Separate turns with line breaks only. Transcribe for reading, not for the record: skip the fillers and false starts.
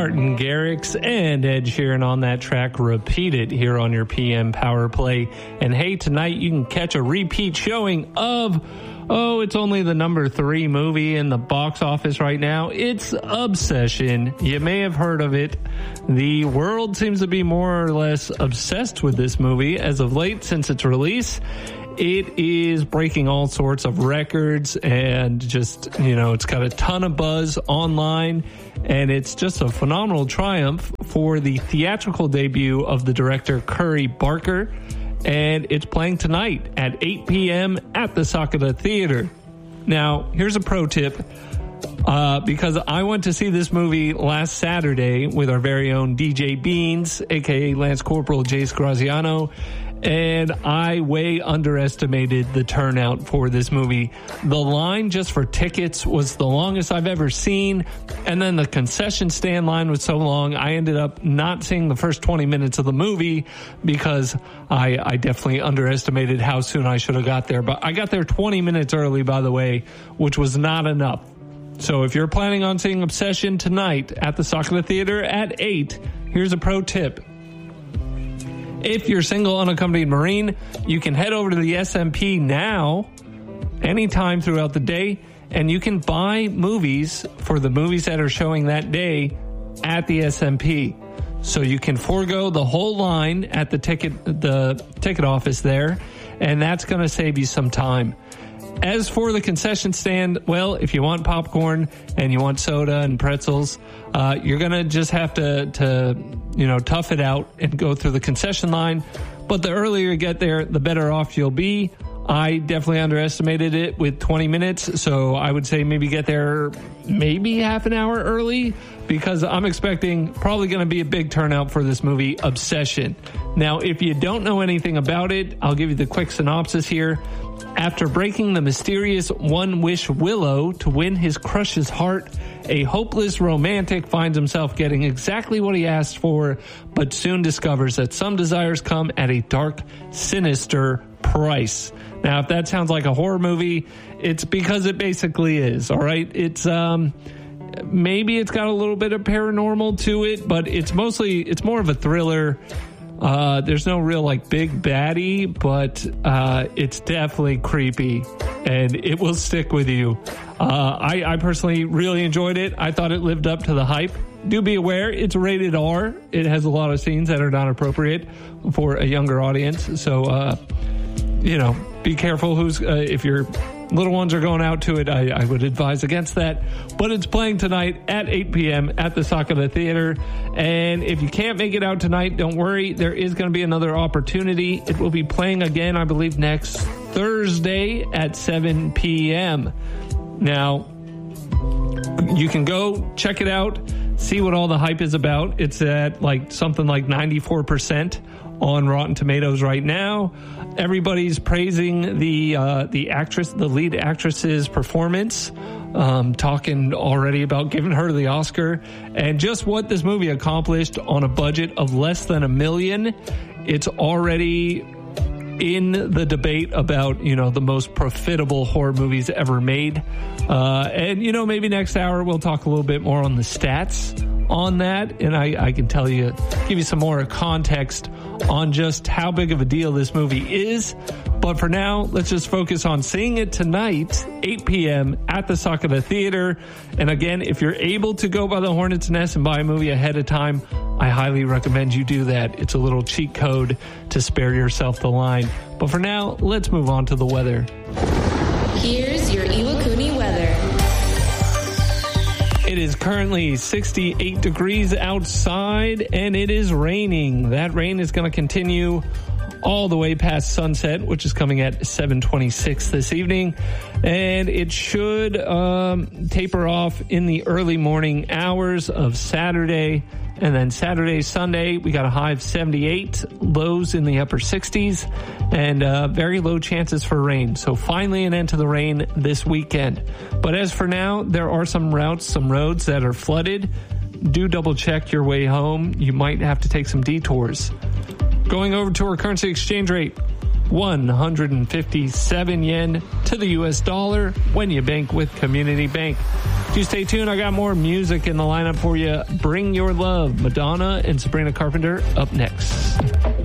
Martin Garrix and Ed Sheeran on that track. Repeat It here on your PM Power Play. And hey, tonight you can catch a repeat showing of, it's only the number 3 movie in the box office right now. It's Obsession. You may have heard of it. The world seems to be more or less obsessed with this movie as of late since its release. It is breaking all sorts of records and just, it's got a ton of buzz online, and it's just a phenomenal triumph for the theatrical debut of the director Curry Barker, and it's playing tonight at 8 p.m. at the Sakata Theater. Now, here's a pro tip, because I went to see this movie last Saturday with our very own DJ Beans, aka Lance Corporal Jace Graziano, and I way underestimated the turnout for this movie. The line just for tickets was the longest I've ever seen, and then the concession stand line was so long, I ended up not seeing the first 20 minutes of the movie because I definitely underestimated how soon I should have got there. But I got there 20 minutes early, by the way, which was not enough. So if you're planning on seeing Obsession tonight at the Sakata Theater at 8, here's a pro tip. If you're single, unaccompanied Marine, you can head over to the SMP now, anytime throughout the day, and you can buy movies for the movies that are showing that day at the SMP. So you can forego the whole line at the ticket office there, and that's going to save you some time. As for the concession stand, well, if you want popcorn and you want soda and pretzels, you're going to just have to tough it out and go through the concession line. But the earlier you get there, the better off you'll be. I definitely underestimated it with 20 minutes, so I would say maybe get there maybe half an hour early, because I'm expecting probably going to be a big turnout for this movie, Obsession. Now, if you don't know anything about it, I'll give you the quick synopsis here. After breaking the mysterious One-Wish Willow to win his crush's heart, a hopeless romantic finds himself getting exactly what he asked for, but soon discovers that some desires come at a dark, sinister price. Now, if that sounds like a horror movie, it's because it basically is, all right? It's, maybe it's got a little bit of paranormal to it, but it's more of a thriller. There's no real big baddie, but it's definitely creepy, and it will stick with you. I personally really enjoyed it. I thought it lived up to the hype. Do be aware, it's rated R. It has a lot of scenes that are not appropriate for a younger audience. So, be careful if your little ones are going out to it. I would advise against that. But it's playing tonight at 8 p.m. at the Sakata Theater. And if you can't make it out tonight, don't worry. There is going to be another opportunity. It will be playing again, I believe, next Thursday at 7 p.m. Now, you can go check it out, see what all the hype is about. It's at something like 94% on Rotten Tomatoes right now. Everybody's praising the lead actress's performance, talking already about giving her the Oscar, and just what this movie accomplished on a budget of less than $1 million. It's already in the debate about, the most profitable horror movies ever made. And maybe next hour we'll talk a little bit more on the stats on that, and I can give you some more context on just how big of a deal this movie is. But for now, let's just focus on seeing it tonight, 8 p.m. at the Sakata Theater. And again, if you're able to go by the Hornet's Nest and buy a movie ahead of time, I highly recommend you do that. It's a little cheat code to spare yourself the line. But for now, let's move on to the weather.
Here's your Iwakuni weather.
It is currently 68 degrees outside, and it is raining. That rain is going to continue all the way past sunset, which is coming at 7:26 this evening, and it should taper off in the early morning hours of Saturday. And then Saturday, Sunday, we got a high of 78, lows in the upper 60s, and very low chances for rain. So finally an end to the rain this weekend. But as for now, there are some roads that are flooded. Do double check your way home. You might have to take some detours. Going over to our currency exchange rate. 157 yen to the U.S. dollar when you bank with Community Bank. Do stay tuned. I got more music in the lineup for you. Bring Your Love, Madonna and Sabrina Carpenter up next.